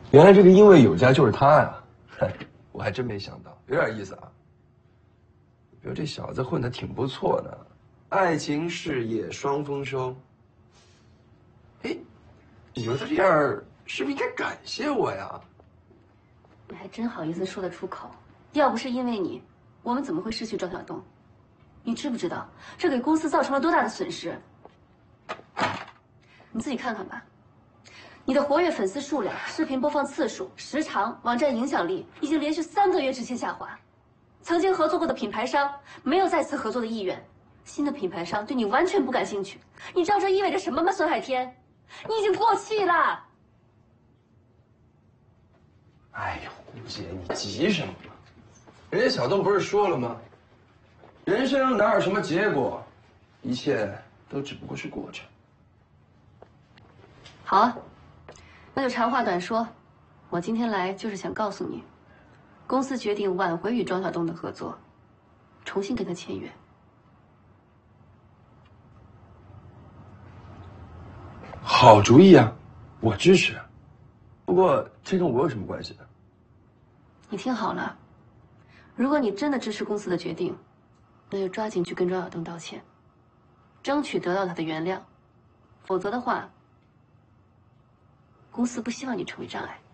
原来这个因为有家就是他呀！嗨，我还真没想到，有点意思啊。比如这小子混得挺不错的，爱情事业双丰收。哎，你说他这样是不是应该感谢我呀？ 你还真好意思说得出口？要不是因为你，我们怎么会失去庄小东？你知不知道这给公司造成了多大的损失？你自己看看吧。你的活跃粉丝数量、视频播放次数、时长、网站影响力已经连续3个月直线下滑。曾经合作过的品牌商没有再次合作的意愿，新的品牌商对你完全不感兴趣。你知道这意味着什么吗，孙海天？你已经过气了。 哎呦，吴姐，你急什么？人家小东不是说了吗？人生哪有什么结果，一切都只不过是过程。 好啊，那就长话短说，我今天来就是想告诉你，公司决定挽回与庄小东的合作，重新跟他签约。 好主意啊，我支持。不过这跟我有什么关系呢？ 你听好了，如果你真的支持公司的决定，那就抓紧去跟庄小东道歉，争取得到他的原谅。否则的话，公司不希望你成为障碍。